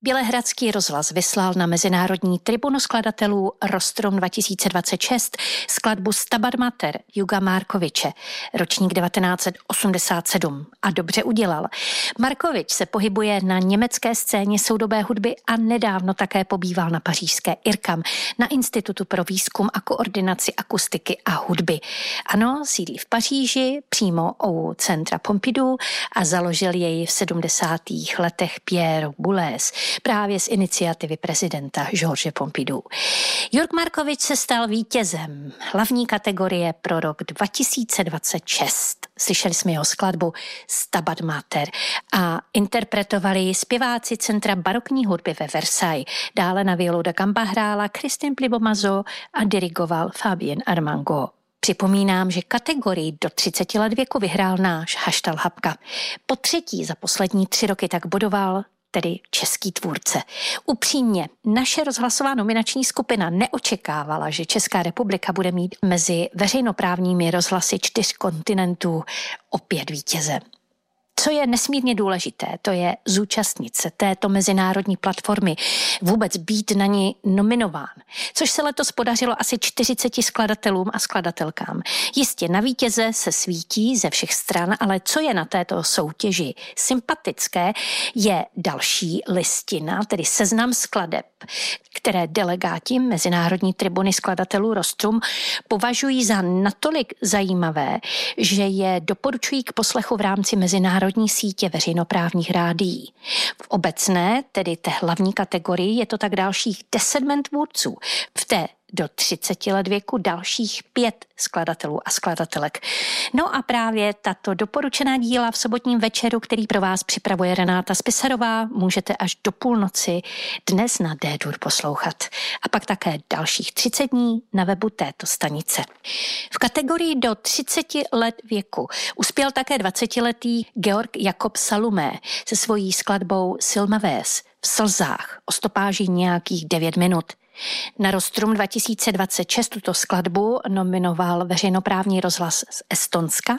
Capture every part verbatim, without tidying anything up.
Bělehradský rozhlas vyslal na Mezinárodní tribunu skladatelů Rostrum dva tisíce dvacet šest skladbu Stabat Mater Juga Markoviče, ročník devatenáct set osmdesát sedm. A dobře udělal. Markovič se pohybuje na německé scéně soudobé hudby a nedávno také pobýval na pařížské I R C A M, na Institutu pro výzkum a koordinaci akustiky a hudby. Ano, sídlí v Paříži, přímo u centra Pompidou a založil jej v sedmdesátých letech Pierre Boulez, právě z iniciativy prezidenta George Pompidou. Jurg Markovič se stal vítězem hlavní kategorie pro rok dva tisíce dvacet šest. Slyšeli jsme jeho skladbu Stabat Mater a interpretovali ji zpěváci Centra barokní hudby ve Versailles. Dále na violu da gamba hrála Christine Plibomazo a dirigoval Fabien Armango. Připomínám, že kategorii do třiceti let věku vyhrál náš Haštal Hapka. Po třetí za poslední tři roky tak bodoval tedy český tvůrce. Upřímně, naše rozhlasová nominační skupina neočekávala, že Česká republika bude mít mezi veřejnoprávními rozhlasy čtyř kontinentů opět vítěze. Co je nesmírně důležité, to je zúčastnit se této mezinárodní platformy, vůbec být na ní nominován, což se letos podařilo asi čtyřiceti skladatelům a skladatelkám. Jistě na vítěze se svítí ze všech stran, ale co je na této soutěži sympatické, je další listina, tedy seznam skladeb, které delegáti Mezinárodní tribuny skladatelů Rostrum považují za natolik zajímavé, že je doporučují k poslechu v rámci mezinárodní sítě veřejnoprávních rádií. V obecné, tedy té hlavní kategorii, je to tak dalších deset mentvůdců. V té do třiceti let věku dalších pět skladatelů a skladatelek. No a právě tato doporučená díla v sobotním večeru, který pro vás připravuje Renáta Spisarová, můžete až do půlnoci dnes na D-Dur poslouchat. A pak také dalších třicet dní na webu této stanice. V kategorii do třiceti let věku uspěl také dvacetiletý Georg Jakob Salomé se svojí skladbou Silmaves v slzách o stopáži nějakých devět minut. Na Rostrum dva tisíce dvacet šest tuto skladbu nominoval veřejnoprávní rozhlas z Estonska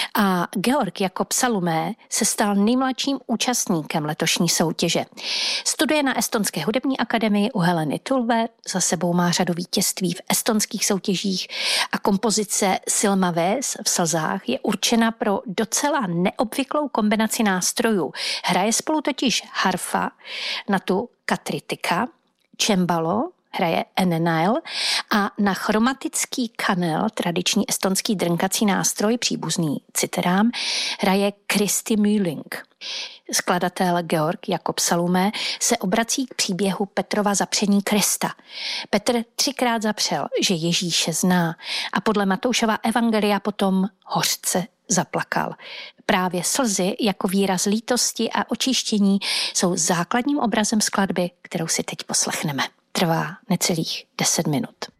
a Georg Jakob Salomé se stal nejmladším účastníkem letošní soutěže. Studuje na Estonské hudební akademii u Heleny Tulve, za sebou má řadu vítězství v estonských soutěžích a kompozice Silmaves v slzách je určena pro docela neobvyklou kombinaci nástrojů. Hraje spolu totiž harfa na tu katritika, cembalo, hraje Enenil a na chromatický kanel, tradiční estonský drnkací nástroj, příbuzný citerám, hraje Kristi Mühling. Skladatel Georg Jakob Salomé se obrací k příběhu Petrova zapření Krista. Petr třikrát zapřel, že Ježíše zná a podle Matoušova evangelia potom hořce zaplakal. Právě slzy jako výraz lítosti a očištění jsou základním obrazem skladby, kterou si teď poslechneme. Trvá necelých deset minut.